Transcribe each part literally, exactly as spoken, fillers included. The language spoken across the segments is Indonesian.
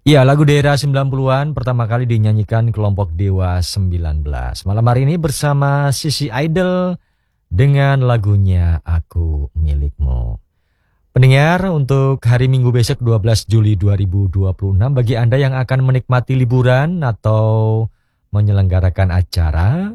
Iya, lagu daerah sembilan puluhan pertama kali dinyanyikan kelompok Dewa sembilan belas. Malam hari ini bersama Sisi Idol dengan lagunya Aku Milikmu. Pendengar, untuk hari Minggu besok dua belas Juli dua ribu dua puluh enam, bagi Anda yang akan menikmati liburan atau menyelenggarakan acara,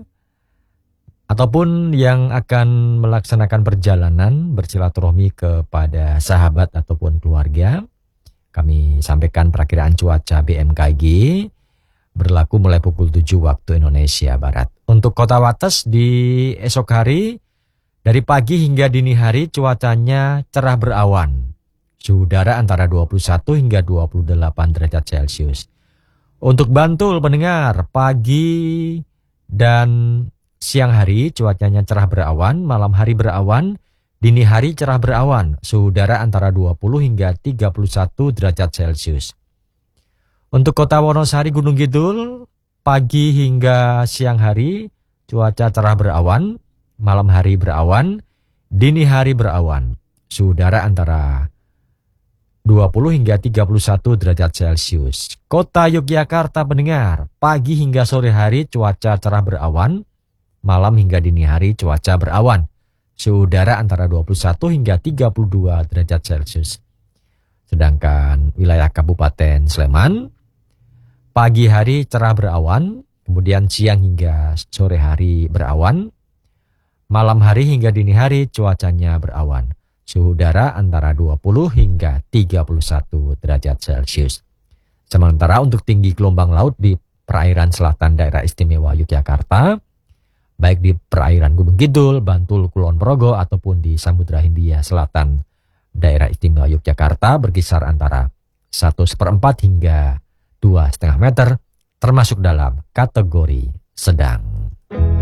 ataupun yang akan melaksanakan perjalanan bersilaturahmi kepada sahabat ataupun keluarga, kami sampaikan perakiraan cuaca B M K G berlaku mulai pukul tujuh waktu Indonesia Barat. Untuk Kota Wates di esok hari, dari pagi hingga dini hari cuacanya cerah berawan. Suhu udara antara dua puluh satu hingga dua puluh delapan derajat Celcius. Untuk Bantul pendengar, pagi dan siang hari cuacanya cerah berawan, malam hari berawan, dini hari cerah berawan, suhu udara antara dua puluh hingga tiga puluh satu derajat Celcius. Untuk Kota Wonosari Gunung Kidul, pagi hingga siang hari cuaca cerah berawan, malam hari berawan, dini hari berawan, suhu udara antara dua puluh hingga tiga puluh satu derajat Celcius. Kota Yogyakarta pendengar, pagi hingga sore hari cuaca cerah berawan, malam hingga dini hari cuaca berawan, suhu udara antara dua puluh satu hingga tiga puluh dua derajat Celcius. Sedangkan wilayah Kabupaten Sleman, pagi hari cerah berawan, kemudian siang hingga sore hari berawan, malam hari hingga dini hari cuacanya berawan, suhu udara antara dua puluh hingga tiga puluh satu derajat Celcius. Sementara untuk tinggi gelombang laut di perairan selatan daerah istimewa Yogyakarta, baik di perairan Gunung Kidul, Bantul, Kulon Progo, ataupun di Samudra Hindia Selatan daerah istimewa Yogyakarta berkisar antara satu seperempat hingga dua setengah meter, termasuk dalam kategori sedang.